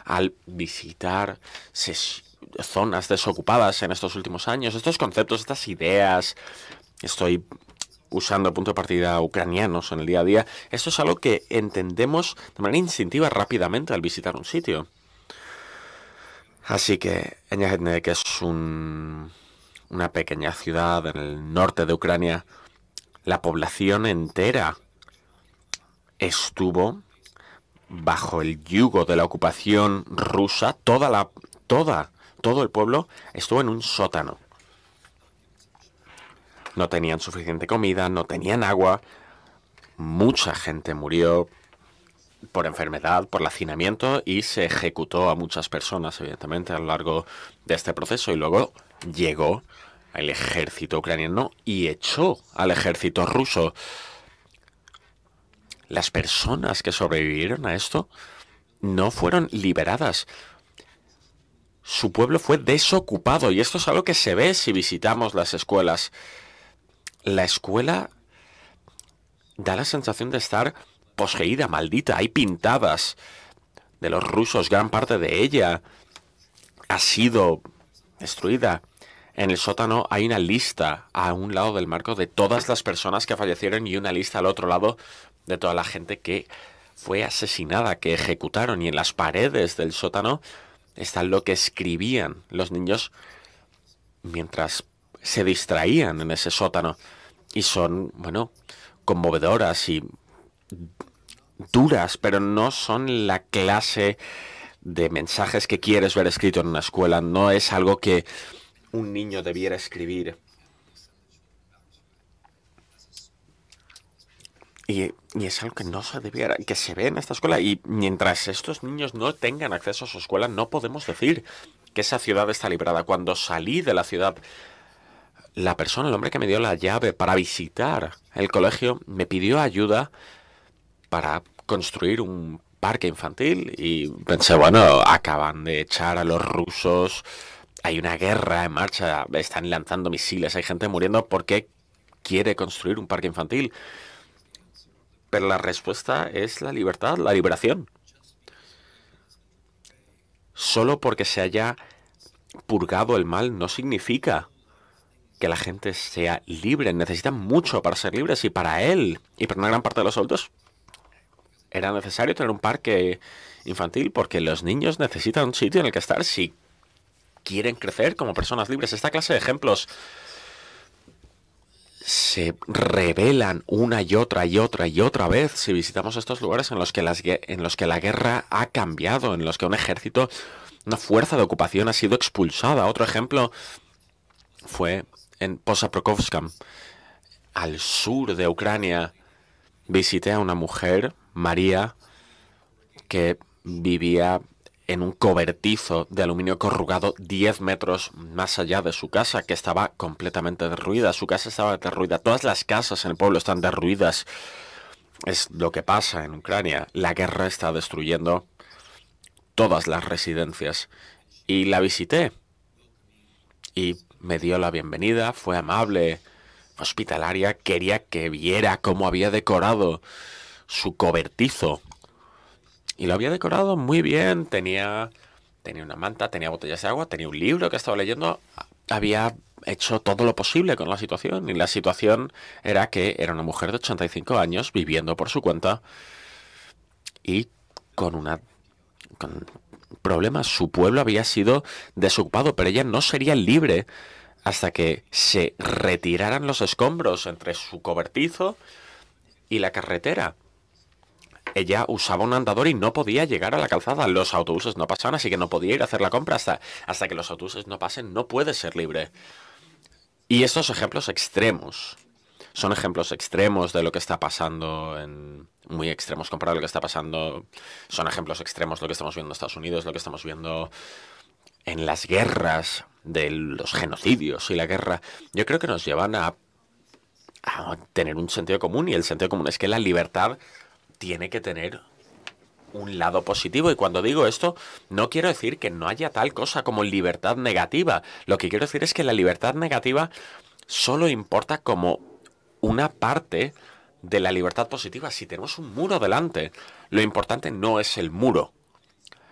al visitar zonas desocupadas en estos últimos años. Estos conceptos, estas ideas, estoy usando punto de partida ucranianos en el día a día. Esto es algo que entendemos de manera instintiva rápidamente al visitar un sitio. Así que Eñajednek es una pequeña ciudad en el norte de Ucrania. La población entera estuvo bajo el yugo de la ocupación rusa. Todo el pueblo estuvo en un sótano. No tenían suficiente comida, no tenían agua. Mucha gente murió por enfermedad, por hacinamiento, y se ejecutó a muchas personas, evidentemente, a lo largo de este proceso. Y luego llegó el ejército ucraniano y echó al ejército ruso. Las personas que sobrevivieron a esto no fueron liberadas. Su pueblo fue desocupado, y esto es algo que se ve si visitamos las escuelas. La escuela da la sensación de estar poseída, maldita. Hay pintadas de los rusos, gran parte de ella ha sido destruida. En el sótano hay una lista a un lado del marco de todas las personas que fallecieron y una lista al otro lado de toda la gente que fue asesinada, que ejecutaron. Y en las paredes del sótano está lo que escribían los niños mientras se distraían en ese sótano. Y son, bueno, conmovedoras y duras, pero no son la clase de mensajes que quieres ver escrito en una escuela. No es algo que un niño debiera escribir. Y es algo que no se debiera, que se ve en esta escuela. Y mientras estos niños no tengan acceso a su escuela, no podemos decir que esa ciudad está librada. Cuando salí de la ciudad, el hombre que me dio la llave para visitar el colegio, me pidió ayuda para construir un parque infantil. Y pensé, bueno, acaban de echar a los rusos, hay una guerra en marcha, están lanzando misiles, hay gente muriendo, ¿por qué quiere construir un parque infantil? Pero la respuesta es la libertad, la liberación. Solo porque se haya purgado el mal no significa que la gente sea libre. Necesitan mucho para ser libres, y para él y para una gran parte de los adultos era necesario tener un parque infantil porque los niños necesitan un sitio en el que estar si quieren crecer como personas libres. Esta clase de ejemplos se revelan una y otra y otra y otra vez si visitamos estos lugares en los que la guerra ha cambiado, en los que un ejército, una fuerza de ocupación ha sido expulsada. Otro ejemplo fue en Posaprokovsk, al sur de Ucrania. Visité a una mujer, María, que vivía en un cobertizo de aluminio corrugado 10 metros más allá de su casa, que estaba completamente derruida. Su casa estaba derruida. Todas las casas en el pueblo están derruidas. Es lo que pasa en Ucrania. La guerra está destruyendo todas las residencias. Y la visité. Y me dio la bienvenida, fue amable, hospitalaria, quería que viera cómo había decorado su cobertizo. Y lo había decorado muy bien. Tenía una manta, tenía botellas de agua, tenía un libro que estaba leyendo. Había hecho todo lo posible con la situación. Y la situación era que era una mujer de 85 años viviendo por su cuenta y con problemas. Su pueblo había sido desocupado, pero ella no sería libre hasta que se retiraran los escombros entre su cobertizo y la carretera. Ella usaba un andador y no podía llegar a la calzada. Los autobuses no pasaban, así que no podía ir a hacer la compra. Hasta que los autobuses no pasen, no puede ser libre. Y estos ejemplos extremos son ejemplos extremos de lo que está pasando, muy extremos comparado a lo que está pasando. Son ejemplos extremos lo que estamos viendo en Estados Unidos, lo que estamos viendo en las guerras, de los genocidios y la guerra. Yo creo que nos llevan a tener un sentido común, y el sentido común es que la libertad tiene que tener un lado positivo. Y cuando digo esto, no quiero decir que no haya tal cosa como libertad negativa. Lo que quiero decir es que la libertad negativa solo importa como una parte de la libertad positiva. Si tenemos un muro delante, lo importante no es el muro.